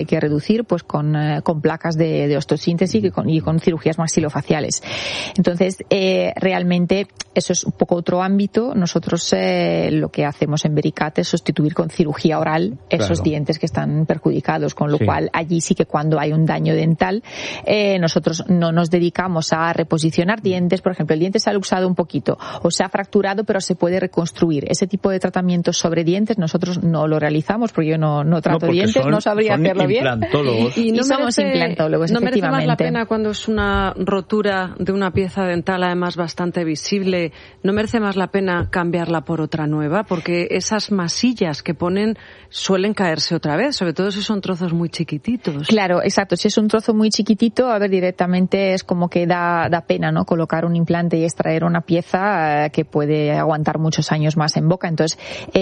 que reducir pues con placas de osteosíntesis y con cirugías maxilofaciales. Entonces, realmente eso es un poco otro ámbito. Nosotros lo que hacemos en Vericat es sustituir con cirugía oral esos dientes que están perjudicados, con lo cual allí sí que cuando hay un daño dental, nosotros no nos dedicamos a reposicionar dientes. Por ejemplo, el diente se ha luxado un poquito o se ha fracturado, pero se puede reconstruir. Ese tipo de tratamientos sobre dientes nosotros no lo realizamos, porque yo no trato dientes, no sabría hacerlo bien. Y no somos implantólogos, ¿no efectivamente. merece más la pena cuando es una rotura de una pieza dental, además bastante visible, no merece más la pena cambiarla por otra nueva? Porque esas masillas que ponen suelen caerse otra vez, sobre todo si son trozos muy chiquititos. Claro, exacto. Si es un trozo muy chiquitito, a ver, directamente es como que da pena, ¿no? Colocar un implante y extraer una pieza que puede aguantar muchos años más en boca. Entonces,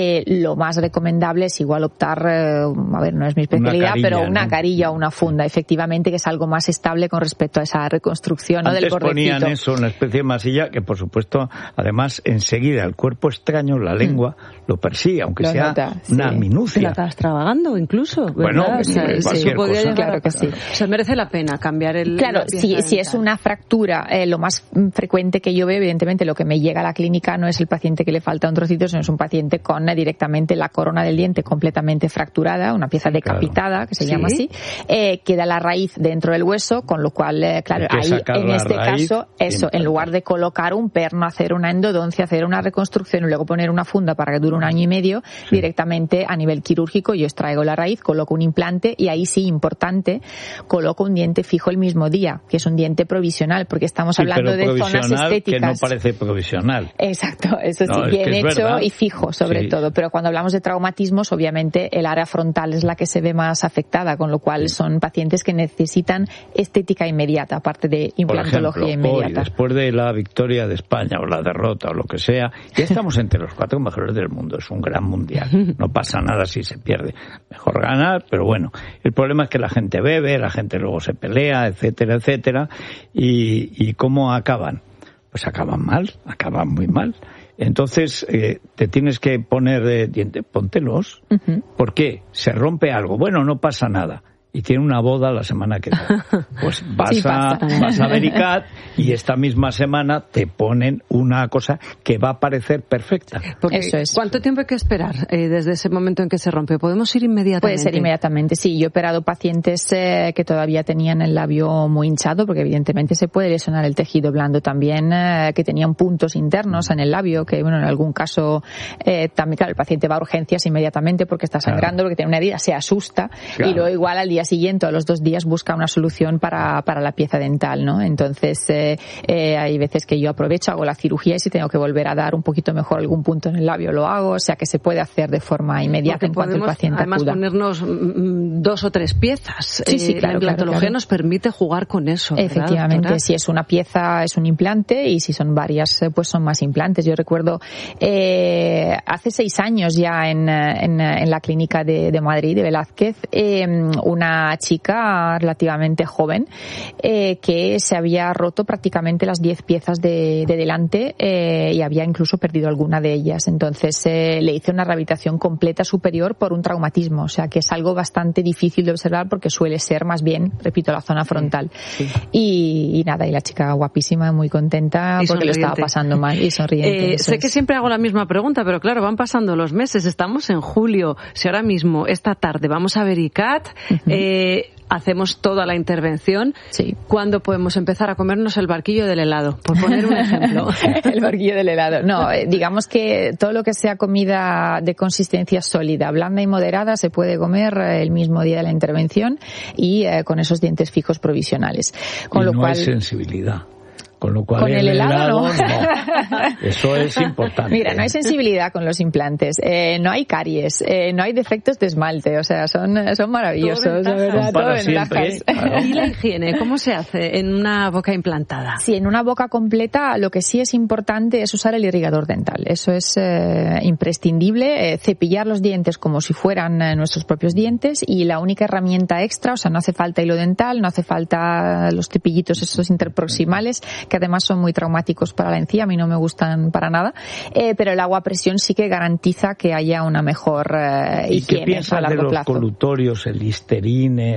lo más recomendable es igual optar, a ver, no es mi especialidad, pero una carilla o una funda, efectivamente, que es algo más estable con respecto a esa reconstrucción, ¿no? Del bordecito. Ponían eso, una especie de masilla que, por supuesto, además, enseguida el cuerpo extraño, la lengua, lo persigue, aunque lo sea nota, una minucia. La estás trabajando incluso, ¿verdad? Bueno, o sea, cualquier cosa. Claro que sí. O sea, merece la pena cambiar el... Claro, si es una fractura, lo más frecuente que yo veo, evidentemente, lo que me llega a la clínica no es el paciente que le falta un trocito, sino es un paciente con directamente la corona del diente completamente fracturada, una pieza decapitada, que se llama así, queda la raíz dentro del hueso, con lo cual, claro, ahí en este caso, en lugar de colocar un perno, hacer una endodoncia, hacer una reconstrucción y luego poner una funda para que dure 1 año y medio, directamente a nivel quirúrgico yo extraigo la raíz, coloco un implante y ahí sí, importante, coloco un diente fijo el mismo día, que es un diente provisional, porque estamos hablando de zonas estéticas. Que no parece provisional. Exacto, eso sí, bien hecho y fijo sobre todo, pero cuando hablamos de traumatismos, obviamente el área frontal es la que se ve más afectada, con lo cual son pacientes que necesitan estética inmediata, aparte de implantología inmediata. Hoy, después de la victoria de España o la derrota o lo que sea, ya estamos entre los 4 mejores del mundo, es un gran mundial, no pasa nada si se pierde, mejor ganar, pero bueno, el problema es que la gente bebe, la gente luego se pelea, etcétera, etcétera, y ¿cómo acaban? Pues acaban mal, acaban muy mal. Entonces, te tienes que poner dientes, póntelos. ¿Por qué? Se rompe algo. Bueno, no pasa nada. Y tiene una boda la semana que viene. Pues vas a Vericat y esta misma semana te ponen una cosa que va a parecer perfecta. Porque, eso es. ¿cuánto tiempo hay que esperar desde ese momento en que se rompe? ¿Podemos ir inmediatamente? Puede ser inmediatamente, sí. Yo he operado pacientes que todavía tenían el labio muy hinchado, porque evidentemente se puede lesionar el tejido blando también, que tenían puntos internos en el labio, que bueno, en algún caso también, claro, el paciente va a urgencias inmediatamente porque está sangrando, porque tiene una herida, se asusta y luego igual al día siguiente o a los 2 días busca una solución para la pieza dental, ¿no? Entonces hay veces que yo aprovecho, hago la cirugía y si tengo que volver a dar un poquito mejor algún punto en el labio lo hago, o sea que se puede hacer de forma inmediata en cuanto el paciente además acuda. Ponernos 2 o 3 piezas. Sí, claro, la implantología claro. nos permite jugar con eso, ¿verdad, efectivamente, doctora? si es una pieza es un implante y si son varias pues son más implantes. Yo recuerdo hace 6 años ya en la clínica de Madrid, de Velázquez, una chica relativamente joven que se había roto prácticamente las 10 piezas de delante y había incluso perdido alguna de ellas. Entonces le hice una rehabilitación completa superior por un traumatismo, o sea que es algo bastante difícil de observar porque suele ser más bien, repito, la zona frontal. Y nada, y la chica guapísima, muy contenta porque lo estaba pasando mal y sonriente. Sé que siempre hago la misma pregunta, pero claro, van pasando los meses, estamos en julio, si ahora mismo, esta tarde, vamos a Vericat, hacemos toda la intervención. Sí. ¿Cuándo podemos empezar a comernos el barquillo del helado? Por poner un ejemplo. El barquillo del helado. No, digamos que todo lo que sea comida de consistencia sólida, blanda y moderada se puede comer el mismo día de la intervención y con esos dientes fijos provisionales. Con lo cual, hay sensibilidad. Con lo cual con el helado, no. Eso es importante. Mira, no hay sensibilidad con los implantes, no hay caries, no hay defectos de esmalte, o sea, son maravillosos, la verdad, todo ventajas. Claro. ¿Y la higiene? ¿Cómo se hace en una boca implantada? Sí, en una boca completa lo que sí es importante es usar el irrigador dental. Eso es imprescindible, cepillar los dientes como si fueran nuestros propios dientes y la única herramienta extra, o sea, no hace falta hilo dental, no hace falta los cepillitos esos interproximales, que además son muy traumáticos para la encía, a mí no me gustan para nada, pero el agua a presión sí que garantiza que haya una mejor higiene a largo plazo. ¿Y qué piensas de los colutorios, el Listerine?